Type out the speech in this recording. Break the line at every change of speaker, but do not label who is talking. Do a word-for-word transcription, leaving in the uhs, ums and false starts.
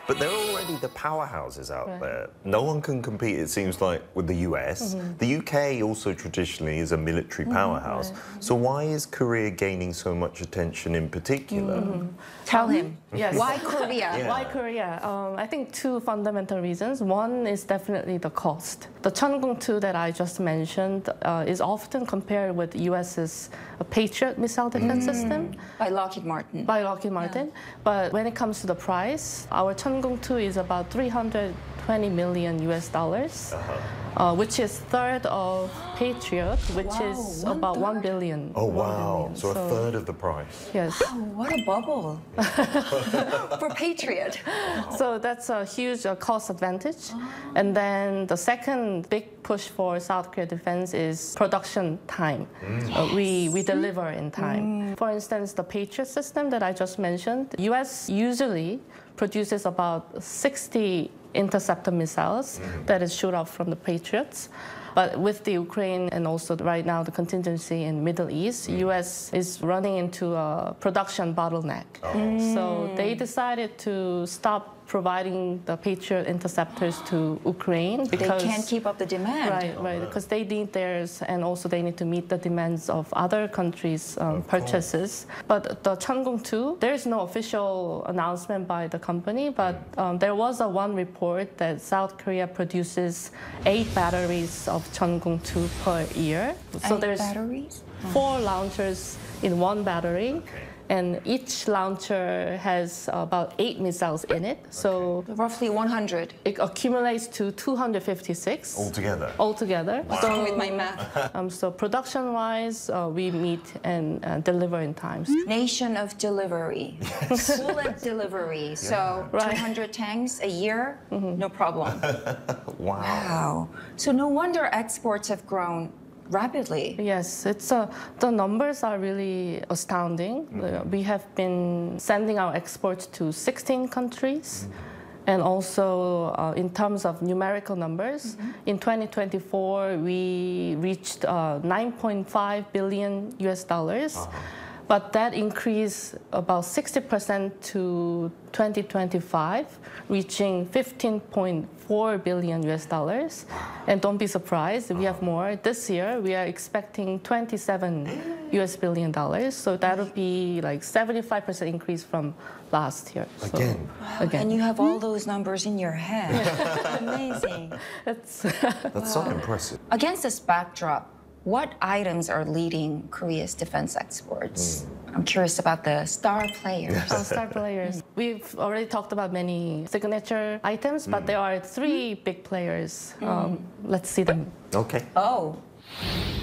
But they're already the powerhouses out
Right.
there. No one can compete, it seems like, with the U S.
Mm-hmm.
The U K also traditionally is a military powerhouse. So why is Korea gaining so much attention in particular?
Mm-hmm.
Tell him.
Yes.
Why Korea?
Yeah.
Why Korea? Um, I think two fundamental reasons. One is definitely the cost. The Cheongung two that I just mentioned uh, is often compared with U S's Patriot missile defense system
By Lockheed Martin.
by Lockheed Martin. But when it comes to the price, our Cheongung two is about three hundred twenty million U S dollars. Uh, which is third of Patriot, which
Wow,
is
one
about one
third?
billion.
Oh,
one
wow.
billion.
So a third of the price.
Yes.
Oh, what a bubble. For Patriot.
So that's a huge uh, cost advantage. And then the second big push for South Korea defense is production time. Uh, we, we deliver in time. For instance, the Patriot system that I just mentioned, the U S usually produces about sixty interceptor missiles that is shoot off from the Patriots. But with the Ukraine and also right now the contingency in Middle East, U S is running into a production bottleneck. So they decided to stop providing the Patriot interceptors to Ukraine
They
because
can't keep up the demand.
Right, right, because they need theirs, and also they need to meet the demands of other countries' um, purchases. But the Cheongung two, there is no official announcement by the company, but um, there was a one report that South Korea produces eight batteries of Cheongung two per year. So
Eight
there's
batteries?
four launchers in one battery. And each launcher has about eight missiles in it. So
Roughly one hundred.
it accumulates to two hundred fifty-six
Altogether.
altogether.
Wrong with my math.
Um, so production-wise, uh, we meet and uh, deliver in times.
Nation of delivery. Bullet delivery. So
Right.
two hundred tanks a year, no problem.
Wow.
Wow. So no wonder exports have grown rapidly.
Yes, it's uh, the numbers are really astounding. Uh, we have been sending our exports to sixteen countries. And also, uh, in terms of numerical numbers, in twenty twenty-four, we reached uh, nine point five billion U S dollars. But that increased about sixty percent to twenty twenty-five, reaching fifteen point four billion U S dollars. And don't be surprised, we have more. This year, we are expecting twenty-seven U S billion dollars. So that would be like seventy-five percent increase from last year. So,
Again.
Again.
And you have all those numbers in your head. Amazing.
It's
That's so impressive.
Against this backdrop, what items are leading Korea's defense exports? I'm curious about the star players.
Our star players. We've already talked about many signature items, but there are three big players. Um, let's see them.
Okay.
Oh,